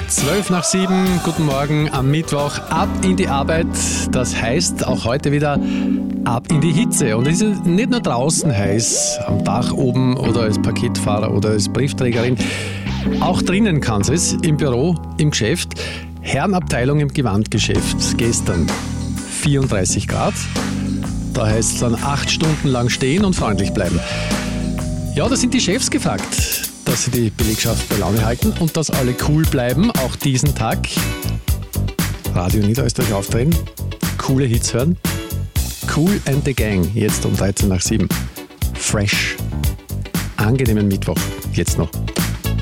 12 nach 7, guten Morgen am Mittwoch, ab in die Arbeit. Das heißt auch heute wieder ab in die Hitze. Und es ist nicht nur draußen heiß, am Dach oben oder als Paketfahrer oder als Briefträgerin. Auch drinnen kann es, im Büro, im Geschäft. Herrenabteilung im Gewandgeschäft. Gestern 34 Grad. Da heißt es dann 8 Stunden lang stehen und freundlich bleiben. Ja, da sind die Chefs gefragt, dass sie die Belegschaft bei Laune halten und dass alle cool bleiben, auch diesen Tag. Radio Niederösterreich aufdrehen, coole Hits hören. Kool and the Gang, jetzt um 13 nach 7. Fresh. Angenehmen Mittwoch, jetzt noch.